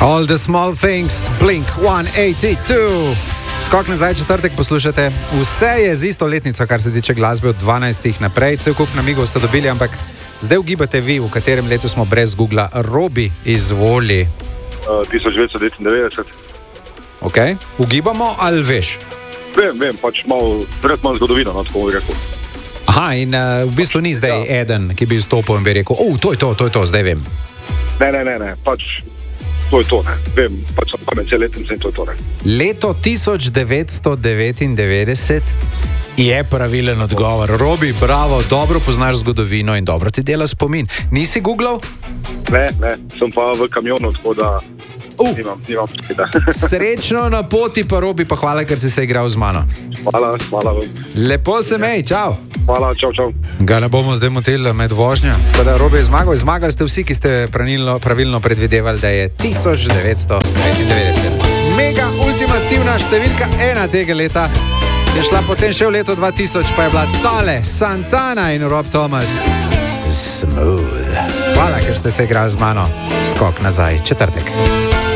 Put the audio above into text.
All the small things, Blink 182. Skok nazaj, četrtek poslušate. Vse je z isto letnico, kar se tiče glasbe od 12 naprej. Cel kup namigov ste dobili, ampak zdaj ugibate vi, v katerem letu smo brez Googla. Robi, izvoli. 1999. Ok, ugibamo ali veš? Vem, pač malo zgodovino, tako bi rekel. Aha, in v bistvu ni zdaj eden, ki bi izstopil in bi rekel, to je to, zdaj vem. Ne, pač to je to, ne. Vem, pač sem pamet letnice in to je to, ne. Leto 1999 je pravilen odgovor. Robi, bravo, dobro poznaš zgodovino in dobro ti dela spomin. Nisi googlal? Ne, sem pa v kamionu, tako da nimam tukaj. Srečno na poti pa, Robi, pa hvala, ker si se igral z mano. Hvala vam. Lepo se mej, čau. Hvala, čau. Ga ne bomo zdaj motili med vožnjo. Teda Robi je zmagal, zmagali ste vsi, ki ste pravilno predvidevali, da je 1999. Mega ultimativna številka 1 tega leta. Je šla potem še v leto 2000, pa je bila tale Santana in Rob Thomas. Smooth. Hvala, ker ste se igrali z mano. Skok nazaj, četrtek.